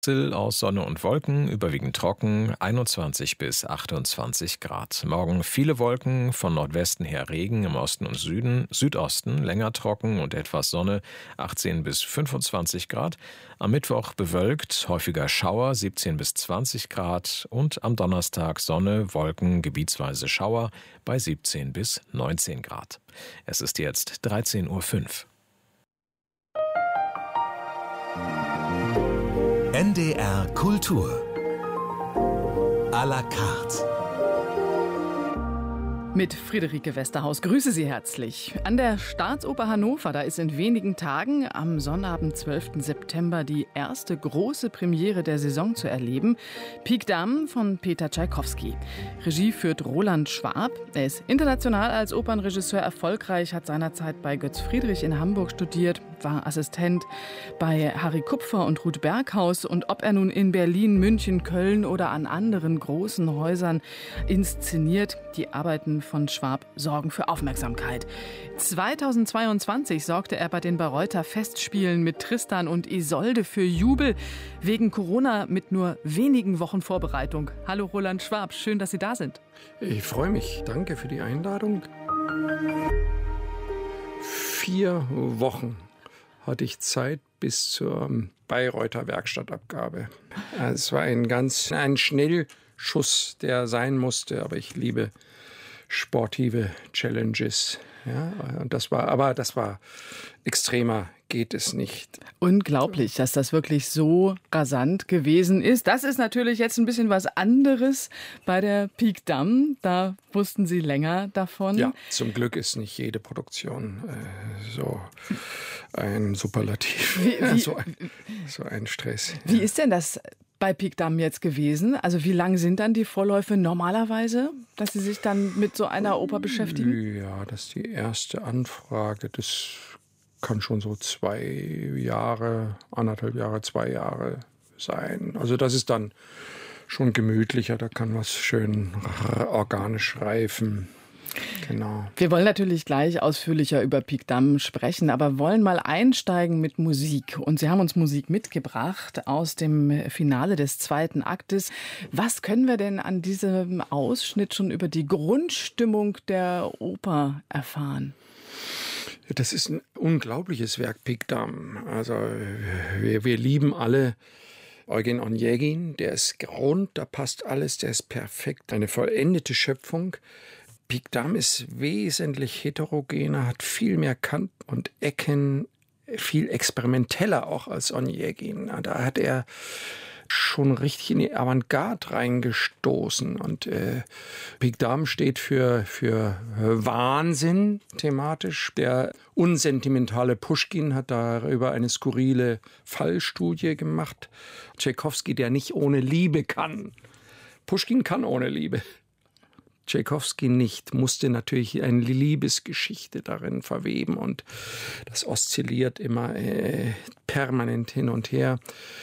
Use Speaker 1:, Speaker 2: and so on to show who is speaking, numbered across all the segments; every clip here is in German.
Speaker 1: Aus Sonne und Wolken, überwiegend trocken, 21 bis 28 Grad. Morgen viele Wolken, von Nordwesten her Regen im Osten und Süden, Südosten länger trocken und etwas Sonne, 18 bis 25 Grad. Am Mittwoch bewölkt, häufiger Schauer, 17 bis 20 Grad und am Donnerstag Sonne, Wolken, gebietsweise Schauer bei 17 bis 19 Grad. Es ist jetzt 13:05 Uhr.
Speaker 2: NDR Kultur à la carte.
Speaker 3: Mit Friederike Westerhaus. Grüße Sie herzlich. An der Staatsoper Hannover, da ist in wenigen Tagen am Sonnabend, 12. September, die erste große Premiere der Saison zu erleben. Pik Dame von Peter Tschaikowski. Regie führt Roland Schwab. Er ist international als Opernregisseur erfolgreich, hat seinerzeit bei Götz Friedrich in Hamburg studiert, war Assistent bei Harry Kupfer und Ruth Berghaus. Und ob er nun in Berlin, München, Köln oder an anderen großen Häusern inszeniert, die Arbeiten von Schwab sorgen für Aufmerksamkeit. 2022 sorgte er bei den Bayreuther Festspielen mit Tristan und Isolde für Jubel, wegen Corona mit nur wenigen Wochen Vorbereitung. Hallo Roland Schwab, schön, dass Sie da sind.
Speaker 4: Ich freue mich, danke für die Einladung. 4 Wochen hatte ich Zeit bis zur Bayreuther Werkstattabgabe. Es war ein Schnellschuss, der sein musste, aber ich liebe sportive Challenges. Ja, und das war extremer geht es nicht.
Speaker 3: Unglaublich, dass das wirklich so rasant gewesen ist. Das ist natürlich jetzt ein bisschen was anderes bei der Pik Dame. Da wussten Sie länger davon.
Speaker 4: Ja, zum Glück ist nicht jede Produktion so ein Superlativ, so ein Stress.
Speaker 3: Wie ist denn das bei Pik Dame jetzt gewesen? Also wie lang sind dann die Vorläufe normalerweise, dass Sie sich dann mit so einer Oper beschäftigen?
Speaker 4: Ja, das ist die erste Anfrage. Das kann schon so 2 Jahre, 1,5 Jahre, 2 Jahre sein. Also das ist dann schon gemütlicher, da kann was schön organisch reifen. Genau.
Speaker 3: Wir wollen natürlich gleich ausführlicher über Pik Dame sprechen, aber wollen mal einsteigen mit Musik. Und Sie haben uns Musik mitgebracht aus dem Finale des 2. Aktes. Was können wir denn an diesem Ausschnitt schon über die Grundstimmung der Oper erfahren?
Speaker 4: Das ist ein unglaubliches Werk, Pik Dame. Also wir lieben alle Eugen Onegin, der ist rund, da passt alles, der ist perfekt, eine vollendete Schöpfung. Pik Dame ist wesentlich heterogener, hat viel mehr Kanten und Ecken, viel experimenteller auch als Onegin. Da hat er schon richtig in die Avantgarde reingestoßen. Und Pik Dame steht für Wahnsinn thematisch. Der unsentimentale Puschkin hat darüber eine skurrile Fallstudie gemacht. Tschaikowski, der nicht ohne Liebe kann. Puschkin kann ohne Liebe. Tschaikowski nicht, musste natürlich eine Liebesgeschichte darin verweben und das oszilliert immer permanent hin und her.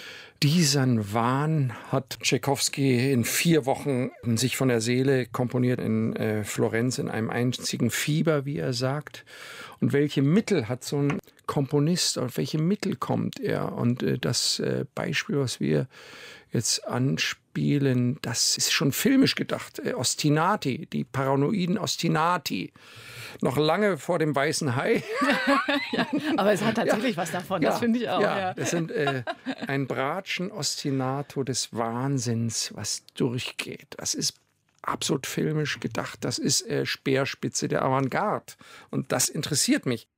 Speaker 4: Diesen Wahn hat Tschaikowski in 4 Wochen sich von der Seele komponiert in Florenz in einem einzigen Fieber, wie er sagt. Und welche Mittel hat so ein Komponist, auf welche Mittel kommt er? Und das Beispiel, was wir jetzt anspielen, das ist schon filmisch gedacht. Ostinati, die paranoiden Ostinati. Noch lange vor dem weißen Hai.
Speaker 3: Ja, aber es hat tatsächlich was davon, das finde ich auch.
Speaker 4: Ja. Das sind ein Bratschen Ostinato des Wahnsinns, was durchgeht. Das ist absolut filmisch gedacht. Das ist Speerspitze der Avantgarde. Und das interessiert mich.